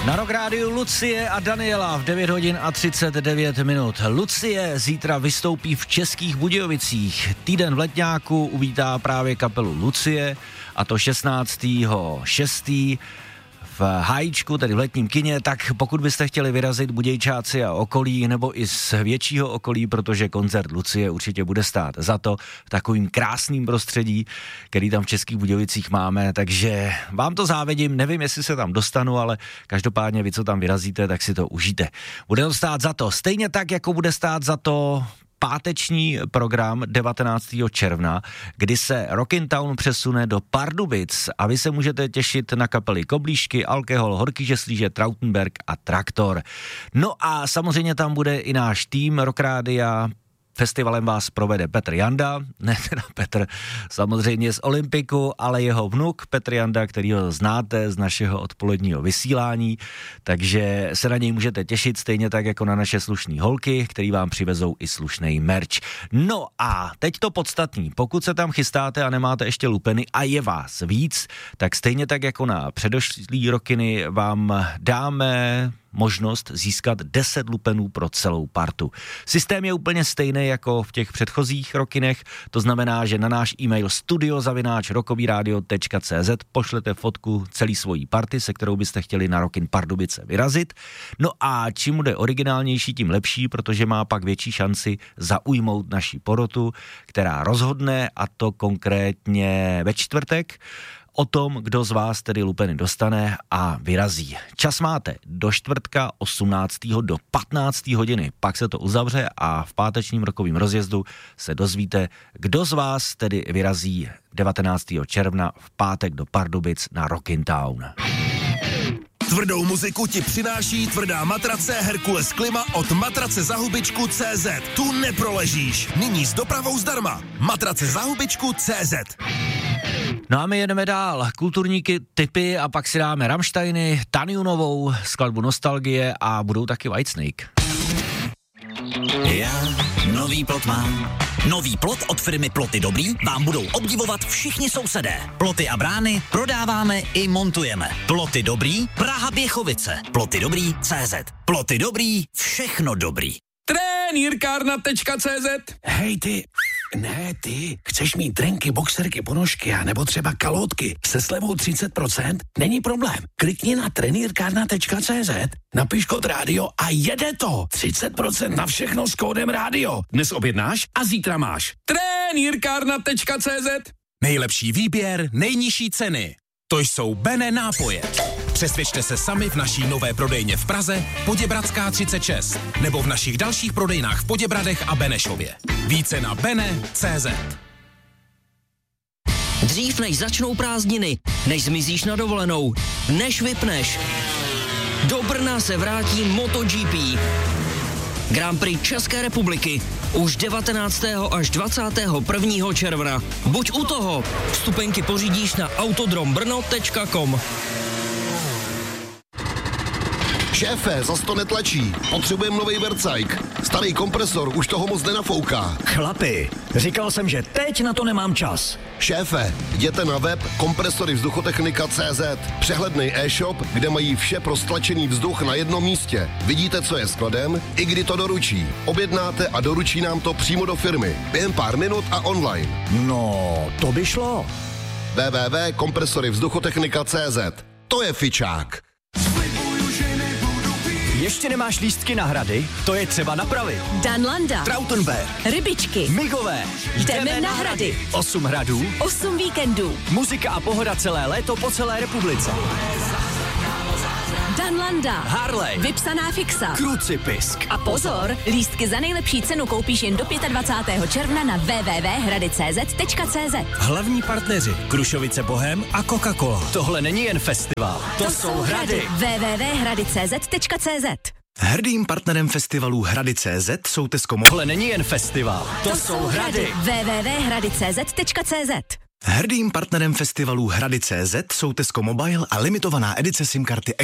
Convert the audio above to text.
Na Rock Rádiu Lucie a Daniela v 9 hodin a 39 minut. Lucie zítra vystoupí v Českých Budějovicích. Týden v Letňáku uvítá právě kapelu Lucie, a to 16.6. v Hájčku, tedy v Letním kině, tak pokud byste chtěli vyrazit Budějčáci a okolí, nebo i z většího okolí, protože koncert Lucie určitě bude stát za to v takovým krásným prostředí, který tam v Českých Budějovicích máme, takže vám to závidím, nevím, jestli se tam dostanu, ale každopádně vy, co tam vyrazíte, tak si to užijte. Bude to stát za to, stejně tak, jako bude stát za to páteční program 19. června, kdy se Rockin' Town přesune do Pardubic a vy se můžete těšit na kapely Koblížky, Alkohol, Horký žeslíže, Trautenberg a Traktor. No a samozřejmě tam bude i náš tým Rock Rádia. Festivalem vás provede Petr Janda, ne teda Petr samozřejmě z Olympiku, ale jeho vnuk Petr Janda, kterýho znáte z našeho odpoledního vysílání, takže se na něj můžete těšit stejně tak jako na naše slušný holky, který vám přivezou i slušný merch. No a teď to podstatný, pokud se tam chystáte a nemáte ještě lupeny a je vás víc, tak stejně tak jako na předešlý rokiny vám dáme možnost získat 10 lupenů pro celou partu. Systém je úplně stejný jako v těch předchozích rokinech, to znamená, že na náš e-mail studio@rockovyradio.cz pošlete fotku celý svojí party, se kterou byste chtěli na Rockin' Pardubice vyrazit. No a čím bude originálnější, tím lepší, protože má pak větší šanci zaujmout naši porotu, která rozhodne, a to konkrétně ve čtvrtek, o tom, kdo z vás tedy lupeny dostane a vyrazí. Čas máte do čtvrtka 18. do 15. hodiny, pak se to uzavře a v pátečním rokovým rozjezdu se dozvíte, kdo z vás tedy vyrazí 19. června v pátek do Pardubic na Rockin' Town. Tvrdou muziku ti přináší tvrdá matrace Herkules Klima od matracezahubičku.cz. Tu neproležíš. Nyní s dopravou zdarma. Matracezahubičku.cz. No a my jedeme dál. Kulturníky, tipy a pak si dáme Rammsteiny, Tanju Novou, skladbu Nostalgie a budou taky Whitesnake. Já nový plot mám. Nový plot od firmy Ploty Dobrý vám budou obdivovat všichni sousedé. Ploty a brány prodáváme i montujeme. Ploty Dobrý, Praha Běchovice. Ploty Dobrý, CZ. Ploty Dobrý, všechno dobrý. Trenýrkárna.cz. Hej ty, ne ty, chceš mít trenky, boxerky, ponožky a nebo třeba kalhotky se slevou 30%? Není problém. Klikni na trenýrkárna.cz, napiš kód rádio a jede to. 30% na všechno s kódem rádio. Dnes objednáš a zítra máš. Trenýrkárna.cz. Nejlepší výběr, nejnižší ceny. To jsou Bene nápoje. Přesvědčte se sami v naší nové prodejně v Praze, Poděbradská 36, nebo v našich dalších prodejnách v Poděbradech a Benešově. Více na bene.cz. Dřív než začnou prázdniny, než zmizíš na dovolenou, než vypneš, do Brna se vrátí MotoGP. Grand Prix České republiky už 19. až 21. června. Buď u toho. Vstupenky pořídíš na autodrombrno.com. Šéfe, zas to netlačí. Potřebujeme novej Vercajk. Starý kompresor už toho moc nenafouká. Chlapi, říkal jsem, že teď na to nemám čas. Šéfe, jděte na web kompresorivzduchotechnika.cz. Přehlednej e-shop, kde mají vše pro stlačený vzduch na jednom místě. Vidíte, co je skladem, i kdy to doručí. Objednáte a doručí nám to přímo do firmy. Během pár minut a online. No, to by šlo. www.kompresorivzduchotechnika.cz. To je fičák. Ještě nemáš lístky na hrady? To je třeba napravit. Danlanda, Trautenberg, Rybičky, Migové. Jdeme na hrady. 8 hradů, 8 víkendů. muzika a pohoda celé léto po celé republice. Danlanda, Harley, vypsaná fixa. Krucipisk. A pozor, lístky za nejlepší cenu koupíš jen do 25. června na www.hradicz.cz. Hlavní partneři Krušovice Bohem a Coca-Cola. Tohle není jen festival, to jsou hrady. www.hradicz.cz. Hrdým partnerem festivalu Hrady.cz jsou Tesco. Tohle není jen festival, to jsou hrady. www.hradicz.cz. Hrdým partnerem festivalu Hrady.cz jsou Tesco Mobile a limitovaná edice SIM karty